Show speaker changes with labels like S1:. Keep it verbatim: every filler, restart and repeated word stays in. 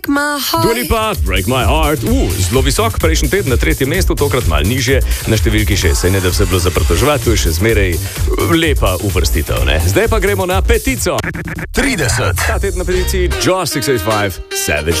S1: Dua Lipa, Break My Heart, uh, zelo visok, prejšnji teden na tretjem mestu, tokrat malo nižje, na številki šest, saj ne da vse bilo za pritoževati, to je še zmeraj lepa uvrstitev, ne? Zdaj pa gremo na petico. trideset. Ta teden na peticiji Josh šest osem pet Savage